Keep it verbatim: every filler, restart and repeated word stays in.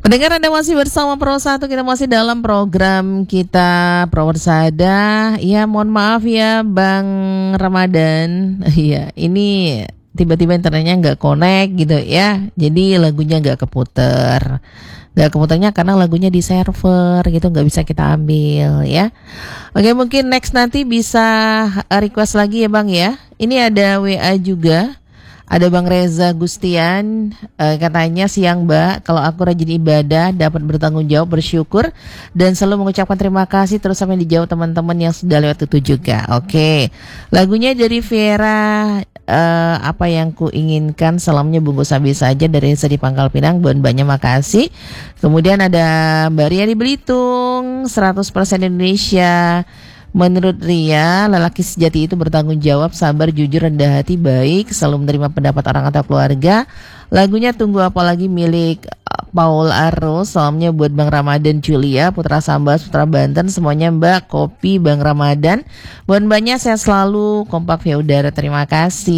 Pendengar, Anda masih bersama Pro satu, kita masih dalam program kita Pro Persada. Ya, mohon maaf ya Bang Ramadan. Iya, ini tiba-tiba internetnya nggak connect gitu ya. Jadi lagunya nggak keputer. Nggak keputarnya karena lagunya di server gitu, nggak bisa kita ambil ya. Oke, mungkin next nanti bisa request lagi ya Bang ya. Ini ada W A juga. Ada Bang Reza Gustian, uh, katanya, siang Mbak, kalau aku rajin ibadah, dapat bertanggung jawab, bersyukur, dan selalu mengucapkan terima kasih terus sampai dijawab teman-teman yang sudah lewat itu juga. Oke, lagunya dari Vera, uh, apa yang ku inginkan, salamnya bungkus habis saja dari Reza di Pangkal Pinang, Bon banyak makasih. Kemudian ada Mbak Ria di Belitung, seratus persen Indonesia. Menurut Ria, lelaki sejati itu bertanggung jawab, sabar, jujur, rendah hati, baik, selalu menerima pendapat orang atau keluarga. Lagunya Tunggu Apalagi milik Paul Arus, salamnya buat Bang Ramadan, Julia, Putra Sambas, Putra Banten, semuanya Mbak, Kopi, Bang Ramadan. Bon banyak, saya selalu kompak via udara, terima kasih.